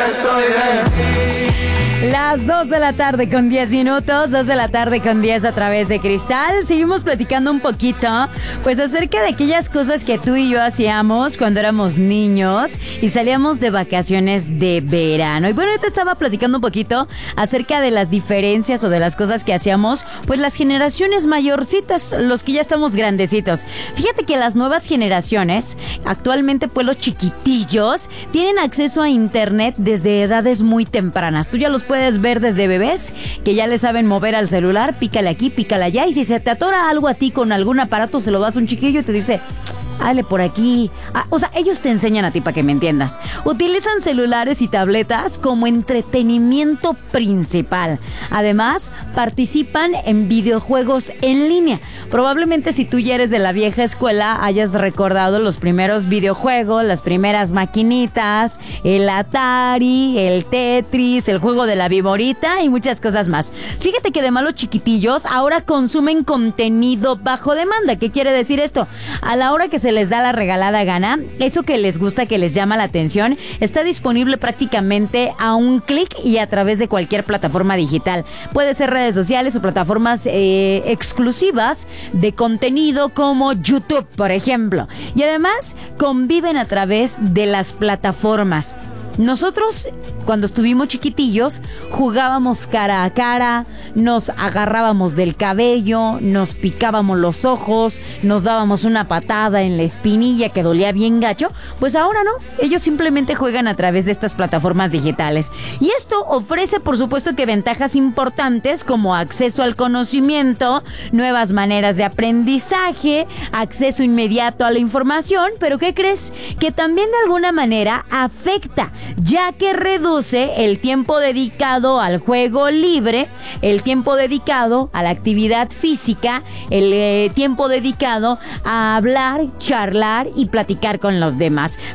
soy de... Las 2 de la tarde con 10 minutos, 2 de la tarde con 10 a través de Cristal. Seguimos platicando un poquito, pues acerca de aquellas cosas que tú y yo hacíamos cuando éramos niños y salíamos de vacaciones de verano. Y bueno, yo te estaba platicando un poquito acerca de las diferencias o de las cosas que hacíamos, pues las generaciones mayorcitas, los que ya estamos grandecitos. Fíjate que las nuevas generaciones, actualmente pues los chiquitillos, tienen acceso a internet desde edades muy tempranas. Tú ya los puedes ver desde bebés que ya le saben mover al celular, pícale aquí, pícale allá, y si se te atora algo a ti con algún aparato, se lo das a un chiquillo y te dice, dale por aquí. O sea, ellos te enseñan a ti para que me entiendas. Utilizan celulares y tabletas como entretenimiento principal. Además, participan en videojuegos en línea. Probablemente si tú ya eres de la vieja escuela, hayas recordado los primeros videojuegos, las primeras maquinitas, el Atari, el Tetris, el juego de la viborita y muchas cosas más. Fíjate que además los chiquitillos ahora consumen contenido bajo demanda. ¿Qué quiere decir esto? A la hora que se les da la regalada gana, eso que les gusta, que les llama la atención, está disponible prácticamente a un clic y a través de cualquier plataforma digital. Puede ser redes sociales o plataformas exclusivas de contenido como YouTube, por ejemplo. Y además conviven a través de las plataformas. Nosotros, cuando estuvimos chiquitillos, jugábamos cara a cara, nos agarrábamos del cabello, nos picábamos los ojos, nos dábamos una patada en la espinilla que dolía bien gacho. Pues ahora no, ellos simplemente juegan a través de estas plataformas digitales. Y esto ofrece, por supuesto, que ventajas importantes como acceso al conocimiento, nuevas maneras de aprendizaje, acceso inmediato a la información, pero ¿qué crees? Que también de alguna manera afecta, ya que reduce el tiempo dedicado al juego libre, el tiempo dedicado a la actividad física, el tiempo dedicado a hablar, charlar y platicar con los demás.